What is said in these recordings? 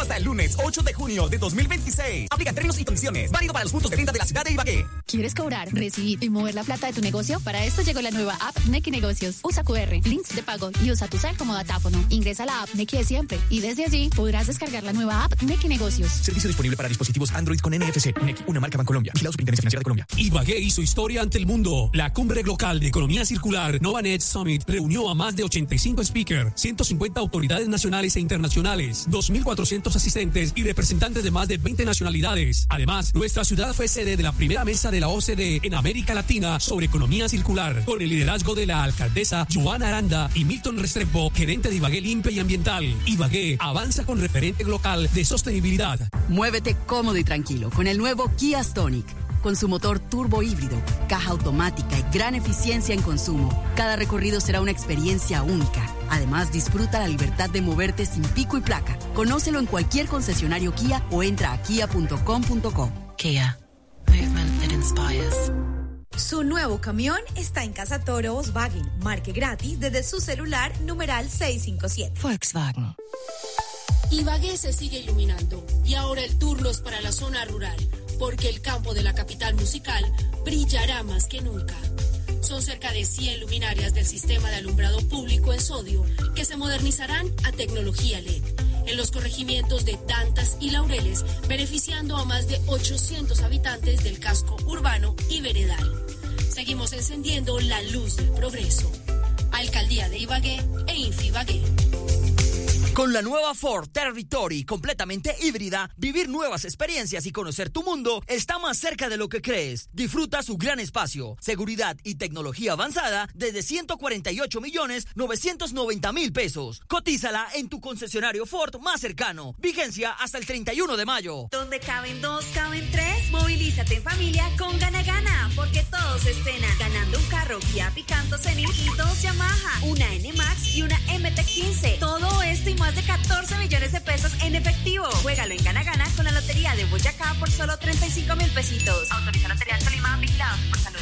hasta el lunes 8 de junio de 2026. Aplica términos y condiciones. Válido para los puntos de venta de la ciudad de Ibagué. ¿Quieres cobrar, recibir y mover la plata de tu negocio? Para esto llegó la nueva app Nequi Negocios. Usa QR, links de pago y usa tu cel como datáfono. Ingresa a la app Nequi de siempre y desde allí podrás descargar la nueva app Nequi Negocios. Servicio disponible para dispositivos Android con NFC. Nequi, una marca Bancolombia. Vigilado Superintendencia Financiera de Colombia. Ibagué hizo historia ante el mundo. La cumbre local de economía circular Novanet Summit reunió a más de 85 speakers, 150 autoridades nacionales e internacionales, 2.400 asistentes y representantes de más de 20 nacionalidades. Además, nuestra ciudad fue sede de la primera mesa de la OCDE en América Latina sobre economía circular, con el liderazgo de la alcaldesa Joana Aranda y Milton Restrepo, gerente de Ibagué Limpia y Ambiental. Ibagué avanza con referente local de sostenibilidad. Muévete cómodo y tranquilo con el nuevo Kia Stonic. Con su motor turbo híbrido, caja automática y gran eficiencia en consumo, cada recorrido será una experiencia única. Además, disfruta la libertad de moverte sin pico y placa. Conócelo en cualquier concesionario Kia o entra a kia.com.co. Kia. Movement that inspires. Su nuevo camión está en Casa Toro Volkswagen. Marque gratis desde su celular numeral 657. Volkswagen. Ibagué se sigue iluminando y ahora el turno es para la zona rural, porque el campo de la capital musical brillará más que nunca. Son cerca de 100 luminarias del sistema de alumbrado público en sodio que se modernizarán a tecnología LED en los corregimientos de Tantas y Laureles, beneficiando a más de 800 habitantes del casco urbano y veredal. Seguimos encendiendo la luz del progreso. Alcaldía de Ibagué e Infibagué. Con la nueva Ford Territory completamente híbrida, vivir nuevas experiencias y conocer tu mundo está más cerca de lo que crees. Disfruta su gran espacio, seguridad y tecnología avanzada desde 148.990.000 pesos. Cotízala en tu concesionario Ford más cercano. Vigencia hasta el 31 de mayo. Donde caben dos, caben tres. Movilízate en familia con Gana Gana, porque todos estrenan ganando un carro Kia Picanto Zenith y dos Yamaha, una N-Max y una MT-15. Todo esto y más de 14 millones de pesos en efectivo. Juégalo en Gana Gana con la Lotería de Boyacá por solo 35.000 pesitos. Autoriza Lotería Tolima, vigilados por salud.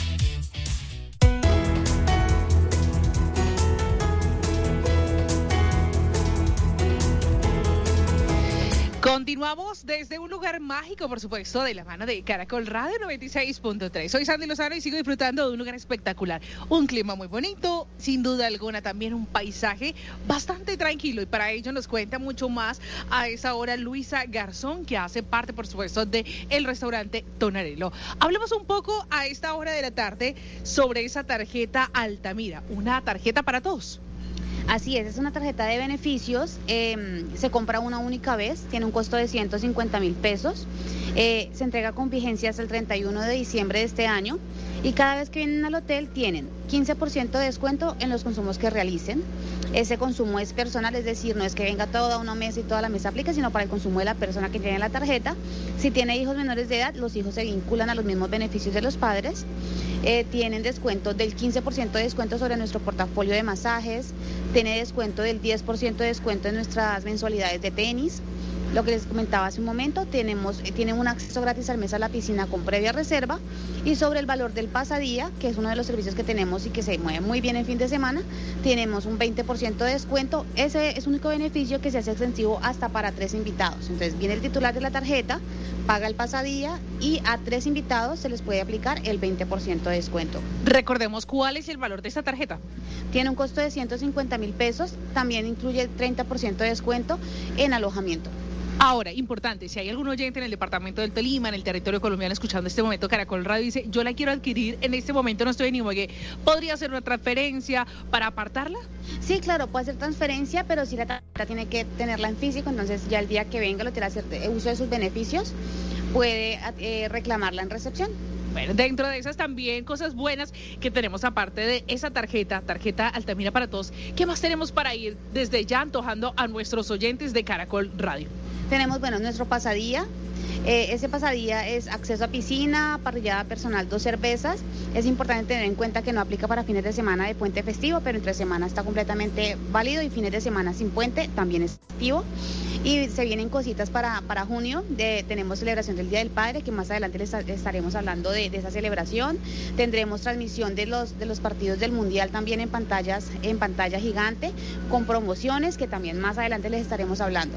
Continuamos desde un lugar mágico, por supuesto, de la mano de Caracol Radio 96.3. Soy Sandy Lozano y sigo disfrutando de un lugar espectacular. Un clima muy bonito, sin duda alguna también un paisaje bastante tranquilo. Y para ello nos cuenta mucho más a esa hora Luisa Garzón, que hace parte, por supuesto, de el restaurante Tonarelo. Hablemos un poco a esta hora de la tarde sobre esa tarjeta Altamira, una tarjeta para todos. Así es una tarjeta de beneficios, se compra una única vez, tiene un costo de 150.000 pesos, se entrega con vigencia hasta el 31 de diciembre de este año y cada vez que vienen al hotel tienen 15% de descuento en los consumos que realicen. Ese consumo es personal, es decir, no es que venga toda una mesa y toda la mesa aplique, sino para el consumo de la persona que tiene la tarjeta. Si tiene hijos menores de edad, los hijos se vinculan a los mismos beneficios de los padres. Tienen descuento del 15% de descuento sobre nuestro portafolio de masajes, tiene descuento del 10% de descuento en nuestras mensualidades de tenis. Lo que les comentaba hace un momento, tienen un acceso gratis al mes a la piscina con previa reserva, y sobre el valor del pasadía, que es uno de los servicios que tenemos y que se mueve muy bien en fin de semana, tenemos un 20% de descuento. Ese es un único beneficio que se hace extensivo hasta para 3 invitados. Entonces viene el titular de la tarjeta, paga el pasadía y a 3 invitados se les puede aplicar el 20% de descuento. Recordemos cuál es el valor de esta tarjeta. Tiene un costo de 150.000 pesos, también incluye el 30% de descuento en alojamiento. Ahora, importante, si hay algún oyente en el departamento del Tolima, en el territorio colombiano, escuchando en este momento Caracol Radio, dice, yo la quiero adquirir, en este momento no estoy en Ibagué, ¿podría hacer una transferencia para apartarla? Sí, claro, puede hacer transferencia, pero sí la tarjeta tiene que tenerla en físico, entonces ya el día que venga lo quiera hacer uso de sus beneficios, puede reclamarla en recepción. Bueno, dentro de esas también cosas buenas que tenemos aparte de esa tarjeta Altamira para todos, ¿qué más tenemos para ir desde ya antojando a nuestros oyentes de Caracol Radio? Tenemos, nuestro pasadía. Ese pasadía es acceso a piscina, parrillada personal, 2 cervezas. Es importante tener en cuenta que no aplica para fines de semana de puente festivo, pero entre semana está completamente válido y fines de semana sin puente también es festivo. Y se vienen cositas para junio, tenemos celebración del Día del Padre, que más adelante les estaremos hablando de esa celebración. Tendremos transmisión de los partidos del Mundial también en pantalla gigante, con promociones que también más adelante les estaremos hablando.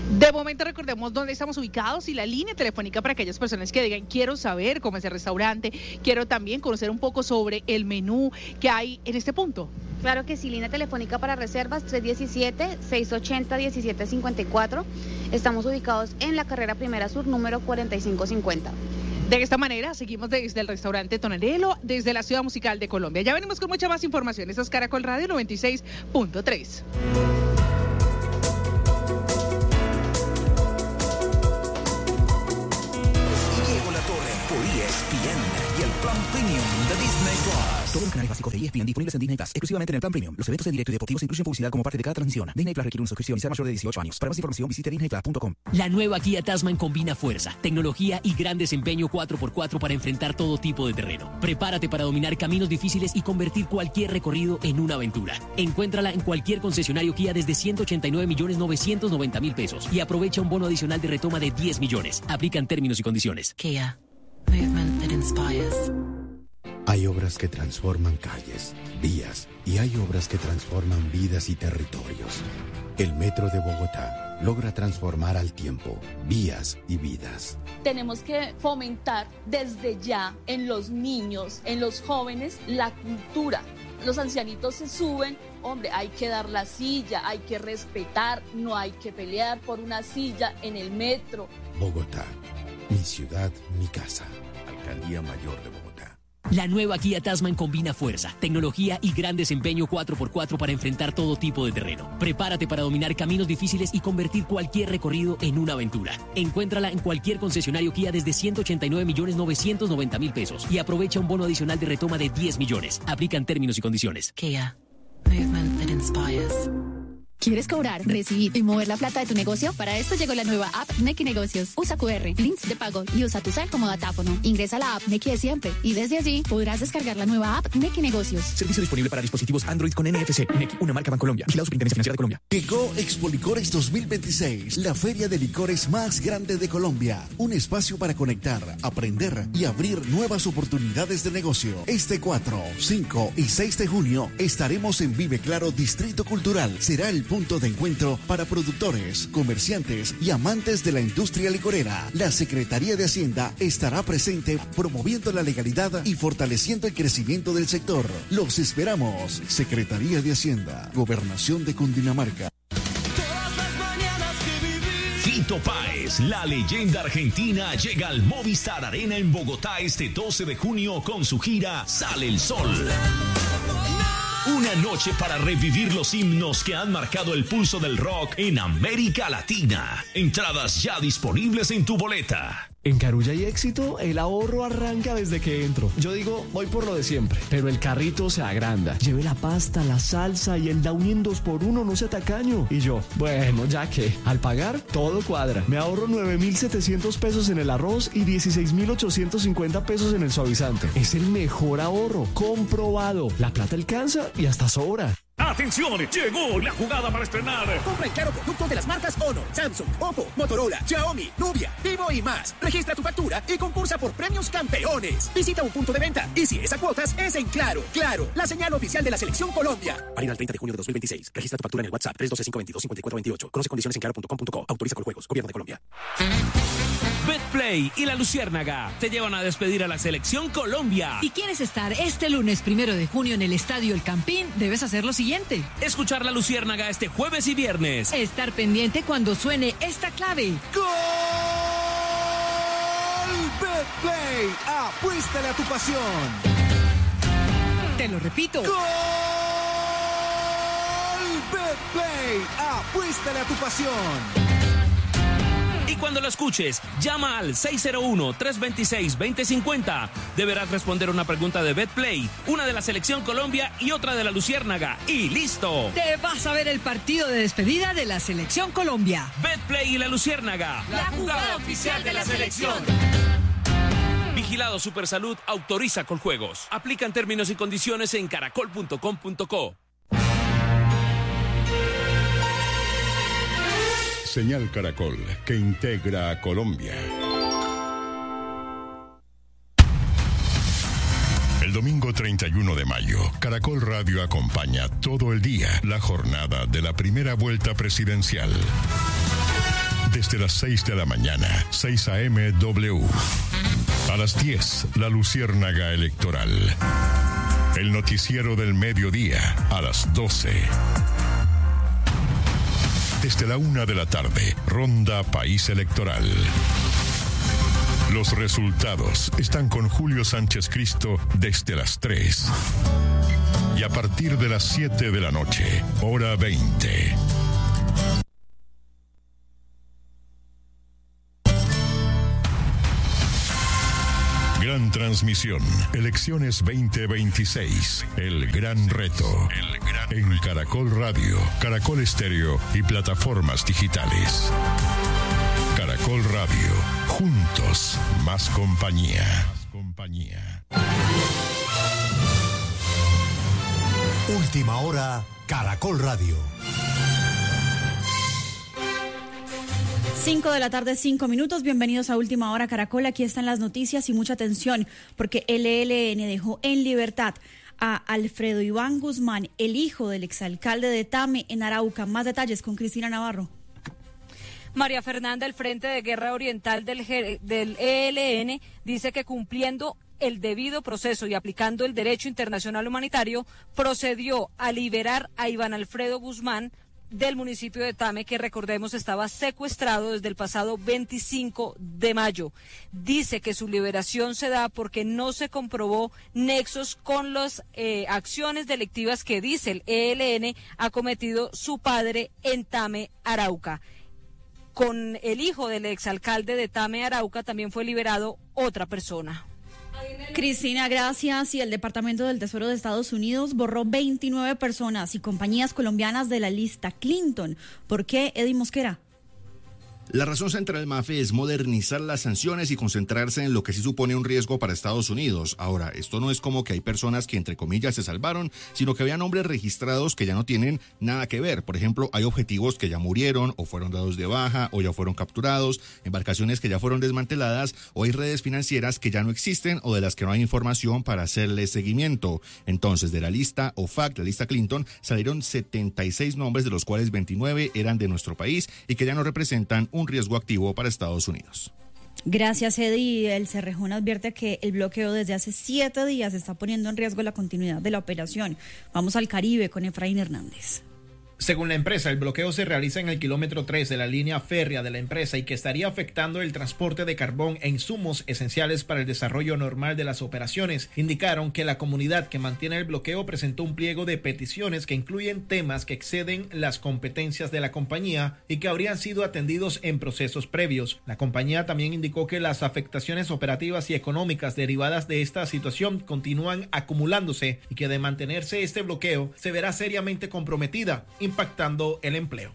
De momento recordemos dónde estamos ubicados y la línea telefónica para aquellas personas que digan quiero saber cómo es el restaurante, quiero también conocer un poco sobre el menú que hay en este punto. Claro que sí, línea telefónica para reservas 317-680-1754. Estamos ubicados en la carrera Primera Sur, número 4550. De esta manera, seguimos desde el restaurante Tonarelo, desde la Ciudad Musical de Colombia. Ya venimos con mucha más información. Esto es Caracol Radio 96.3. ESPN y el plan premium de Disney Plus. Todos los canales básicos de ESPN disponibles en Disney Plus, exclusivamente en el plan premium. Los eventos en directo y deportivos incluyen publicidad como parte de cada transmisión. Disney Plus requiere una suscripción y ser mayor de 18 años. Para más información visite disneyplus.com. La nueva Kia Tasman combina fuerza, tecnología y gran desempeño 4x4 para enfrentar todo tipo de terreno. Prepárate para dominar caminos difíciles y convertir cualquier recorrido en una aventura. Encuéntrala en cualquier concesionario Kia desde 189.990.000 pesos y aprovecha un bono adicional de retoma de 10 millones. Aplican términos y condiciones. Kia. Movement that inspires. Hay obras que transforman calles, vías y hay obras que transforman vidas y territorios. El Metro de Bogotá logra transformar al tiempo vías y vidas. Tenemos que fomentar desde ya en los niños, en los jóvenes, la cultura. Los ancianitos se suben, hombre, hay que dar la silla, hay que respetar, no hay que pelear por una silla en el metro. Bogotá, mi ciudad, mi casa. Alcaldía Mayor de Bogotá. La nueva Kia Tasman combina fuerza, tecnología y gran desempeño 4x4 para enfrentar todo tipo de terreno. Prepárate para dominar caminos difíciles y convertir cualquier recorrido en una aventura. Encuéntrala en cualquier concesionario Kia desde 189.990.000 pesos y aprovecha un bono adicional de retoma de 10 millones. Aplican términos y condiciones. Kia. Movement that inspires. ¿Quieres cobrar, recibir y mover la plata de tu negocio? Para esto llegó la nueva app Nequi Negocios. Usa QR, links de pago y usa tu cel como datáfono. Ingresa a la app Nequi de siempre y desde allí podrás descargar la nueva app Nequi Negocios. Servicio disponible para dispositivos Android con NFC. Nequi, una marca Bancolombia. Vigilado Superintendencia Financiera de Colombia. Llegó Expo Licores 2026, la feria de licores más grande de Colombia. Un espacio para conectar, aprender y abrir nuevas oportunidades de negocio. Este 4, 5 y 6 de junio estaremos en Vive Claro Distrito Cultural. Será el punto de encuentro para productores, comerciantes y amantes de la industria licorera. La Secretaría de Hacienda estará presente promoviendo la legalidad y fortaleciendo el crecimiento del sector. Los esperamos. Secretaría de Hacienda, Gobernación de Cundinamarca. Fito Páez, la leyenda argentina, llega al Movistar Arena en Bogotá este 12 de junio con su gira Sale el Sol. Una noche para revivir los himnos que han marcado el pulso del rock en América Latina. Entradas ya disponibles en tu boleta. En Carulla y Éxito, el ahorro arranca desde que entro. Yo digo, voy por lo de siempre, pero el carrito se agranda. Lleve la pasta, la salsa y el Downy en 2x1, no sea tacaño. Y yo, bueno, ya que, al pagar, todo cuadra. Me ahorro 9.700 pesos en el arroz y 16.850 pesos en el suavizante. Es el mejor ahorro, comprobado. La plata alcanza y hasta sobra. ¡Atención! Llegó la jugada para estrenar. Compra en Claro productos de las marcas Honor, Samsung, Oppo, Motorola, Xiaomi, Nubia, Vivo y más. Registra tu factura y concursa por premios campeones. Visita un punto de venta y si es a cuotas, es en Claro. Claro, la señal oficial de la Selección Colombia. Válido al 30 de junio de 2026. Registra tu factura en el WhatsApp 312-522-5428. Conoce condiciones en claro.com.co. Autoriza con juegos. Gobierno de Colombia. Betplay y la Luciérnaga te llevan a despedir a la Selección Colombia. Si quieres estar este lunes 1 de junio en el Estadio El Campín, debes hacer lo siguiente. Escuchar la Luciérnaga este jueves y viernes. Estar pendiente cuando suene esta clave. ¡Gol! Betplay, apuéstale a tu pasión. Te lo repito. ¡Gol! Betplay, apuéstale a tu pasión. Y cuando lo escuches, llama al 601-326-2050. Deberás responder una pregunta de Betplay, una de la Selección Colombia y otra de la Luciérnaga. ¡Y listo! Te vas a ver el partido de despedida de la Selección Colombia. Betplay y la Luciérnaga. La jugada oficial de la selección. Vigilado Supersalud autoriza con juegos. Aplican términos y condiciones en caracol.com.co. Señal Caracol, que integra a Colombia. El domingo 31 de mayo, Caracol Radio acompaña todo el día la jornada de la primera vuelta presidencial. Desde las 6 de la mañana, 6 a.m. W. A las 10, la Luciérnaga Electoral. El noticiero del mediodía, a las 12. Desde la 1 de la tarde, Ronda País Electoral. Los resultados están con Julio Sánchez Cristo desde las 3. Y a partir de las 7 de la noche, hora 20. Gran transmisión. Elecciones 2026. El gran reto. En Caracol Radio, Caracol Estéreo y plataformas digitales. Caracol Radio. Juntos, más compañía. Última hora, Caracol Radio. 5 de la tarde, 5 minutos. Bienvenidos a Última Hora Caracol. Aquí están las noticias y mucha atención porque el ELN dejó en libertad a Alfredo Iván Guzmán, el hijo del exalcalde de Tame en Arauca. Más detalles con Cristina Navarro. María Fernanda, el Frente de Guerra Oriental del ELN, dice que cumpliendo el debido proceso y aplicando el derecho internacional humanitario, procedió a liberar a Iván Alfredo Guzmán del municipio de Tame, que recordemos estaba secuestrado desde el pasado 25 de mayo. Dice que su liberación se da porque no se comprobó nexos con las acciones delictivas que dice el ELN ha cometido su padre en Tame, Arauca. Con el hijo del exalcalde de Tame, Arauca, también fue liberado otra persona. Cristina, gracias. Y el Departamento del Tesoro de Estados Unidos borró 29 personas y compañías colombianas de la lista Clinton. ¿Por qué, Eddie Mosquera? La razón central, Mafe, es modernizar las sanciones y concentrarse en lo que sí supone un riesgo para Estados Unidos. Ahora, esto no es como que hay personas que entre comillas se salvaron, sino que había nombres registrados que ya no tienen nada que ver. Por ejemplo, hay objetivos que ya murieron o fueron dados de baja o ya fueron capturados, embarcaciones que ya fueron desmanteladas o hay redes financieras que ya no existen o de las que no hay información para hacerle seguimiento. Entonces, de la lista OFAC, la lista Clinton, salieron 76 nombres, de los cuales 29 eran de nuestro país y que ya no representan un riesgo activo para Estados Unidos. Gracias, Eddie. El Cerrejón advierte que el bloqueo desde hace 7 días está poniendo en riesgo la continuidad de la operación. Vamos al Caribe con Efraín Hernández. Según la empresa, el bloqueo se realiza en el kilómetro 3 de la línea férrea de la empresa y que estaría afectando el transporte de carbón e insumos esenciales para el desarrollo normal de las operaciones. Indicaron que la comunidad que mantiene el bloqueo presentó un pliego de peticiones que incluyen temas que exceden las competencias de la compañía y que habrían sido atendidos en procesos previos. La compañía también indicó que las afectaciones operativas y económicas derivadas de esta situación continúan acumulándose y que de mantenerse este bloqueo se verá seriamente comprometida, impactando el empleo.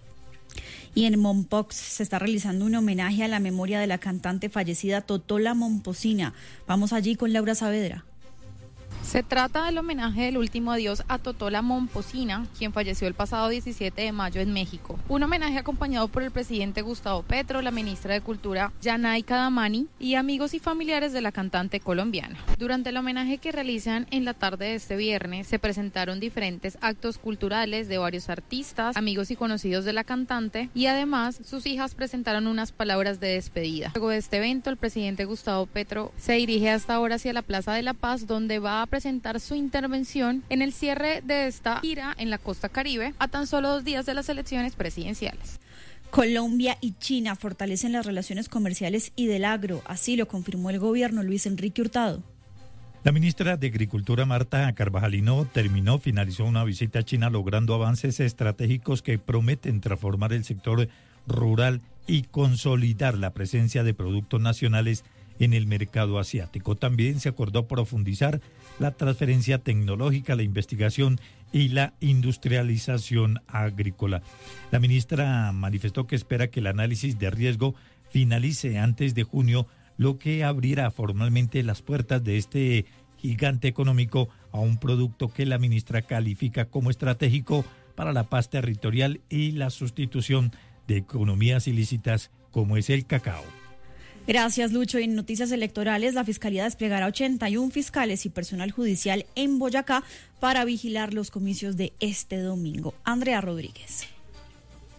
Y en Mompox se está realizando un homenaje a la memoria de la cantante fallecida Totola Momposina. Vamos allí con Laura Saavedra. Se trata del homenaje del último adiós a Totola Momposina, quien falleció el pasado 17 de mayo en México. Un homenaje acompañado por el presidente Gustavo Petro, la ministra de Cultura Yanay Kadamani y amigos y familiares de la cantante colombiana. Durante el homenaje que realizan en la tarde de este viernes, se presentaron diferentes actos culturales de varios artistas, amigos y conocidos de la cantante, y además sus hijas presentaron unas palabras de despedida. Luego de este evento, el presidente Gustavo Petro se dirige hasta ahora hacia la Plaza de la Paz, donde va a presentar su intervención en el cierre de esta gira en la costa Caribe a tan solo 2 días de las elecciones presidenciales. Colombia y China fortalecen las relaciones comerciales y del agro, así lo confirmó el gobierno. Luis Enrique Hurtado. La ministra de Agricultura, Marta Carvajalino, finalizó una visita a China logrando avances estratégicos que prometen transformar el sector rural y consolidar la presencia de productos nacionales en el mercado asiático. También se acordó profundizar la transferencia tecnológica, la investigación y la industrialización agrícola. La ministra manifestó que espera que el análisis de riesgo finalice antes de junio, lo que abrirá formalmente las puertas de este gigante económico a un producto que la ministra califica como estratégico para la paz territorial y la sustitución de economías ilícitas como es el cacao. Gracias, Lucho. En noticias electorales, la Fiscalía desplegará 81 fiscales y personal judicial en Boyacá para vigilar los comicios de este domingo. Andrea Rodríguez.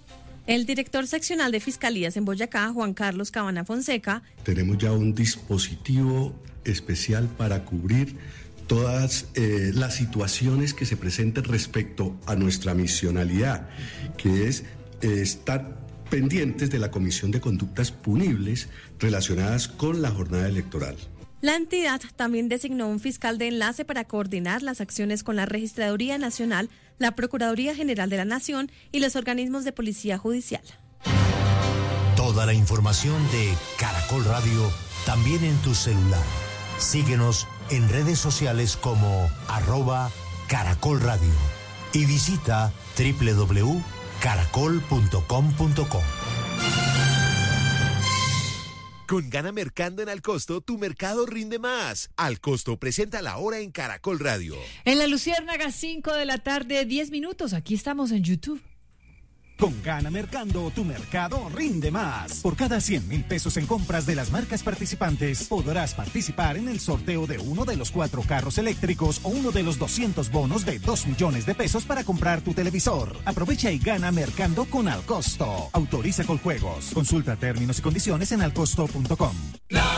El director seccional de Fiscalías en Boyacá, Juan Carlos Cabana Fonseca. Tenemos ya un dispositivo especial para cubrir todas las situaciones que se presenten respecto a nuestra misionalidad, que es estar pendientes de la Comisión de Conductas Punibles relacionadas con la jornada electoral. La entidad también designó un fiscal de enlace para coordinar las acciones con la Registraduría Nacional, la Procuraduría General de la Nación y los organismos de policía judicial. Toda la información de Caracol Radio también en tu celular. Síguenos en redes sociales como @Caracol Radio y visita www.caracol.com.co. Con Gana Mercando en Al Costo, tu mercado rinde más. Al Costo presenta la hora en Caracol Radio. En La Luciérnaga, 5 de la tarde, 10 minutos. Aquí estamos en YouTube. Con Gana Mercando, tu mercado rinde más. Por cada 100.000 pesos en compras de las marcas participantes, podrás participar en el sorteo de uno de los 4 carros eléctricos o uno de los 200 bonos de 2 millones de pesos para comprar tu televisor. Aprovecha y gana Mercando con Al Costo. Autoriza Coljuegos. Consulta términos y condiciones en alcosto.com.